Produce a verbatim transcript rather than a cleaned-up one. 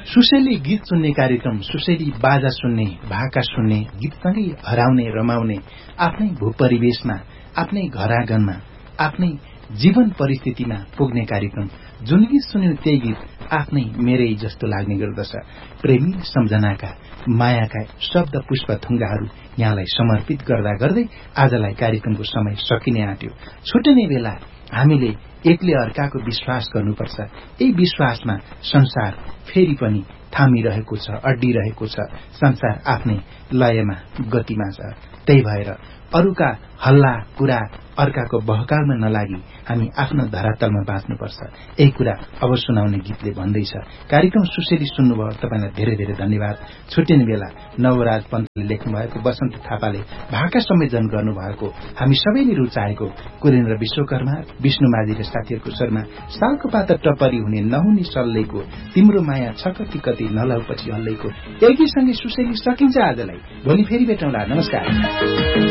सुसेली गीत सुन्ने कार्यक्रम, सुसेली बाजा सुन्ने, भाका सुन्ने, गीतसँगै हराउने रमाउने, आफ्नै भूपरिवेशमा, आफ्नै घर आँगनमा, आफ्नै जीवन परिस्थितिमा पुग्ने कार्यक्रम। जुन गीत सुन्यो त्यही गीत आफ्नै मेरै जस्तो लाग्ने गर्दछ। प्रेमी सम्झनाका, मायाका शब्द पुष्प थुङ्गाहरू यहाँलाई समर्पित गर्दा गर्दै आजलाई कार्यक्रमको समय सकिने आँट्यो। छुट्ने बेला हामीले एकले अर्काको विश्वास गर्नुपर्छ। यही विश्वासमा संसार फेरि पनि थामिरहेको छ, अड्डिरहेको छ। संसार आफ्नै लयमा, गतिमा छ। त्यही भएर अरूका हल्ला कुरा, अर्काको बहकालमा नलागी हामी आफ्नो धरातलमा बाँच्नुपर्छ। यही कुरा अब सुनाउने गीतले भन्दैछ। कार्यक्रम सुसेली सुन्नुभयो, तपाईँलाई धेरै धेरै धन्यवाद। छुट्टिने बेला नवराज पन्तले लेख्नु भएको, बसन्त थापाले भाका संयोजन गर्नुभएको, हामी सबैले रुचाएको कुरेन्द्र विश्वकर्मा, विष्णु माझी र साथीहरूको स्वरमा सालको पाता टपरी हुने नहुने सल्लेको, तिम्रो माया छ कति कति नलाउ पछि हल्लेको। एकैसँगै सुसेली सकिन्छ आजलाई। भोलि फेरि भेटौँला। नमस्कार।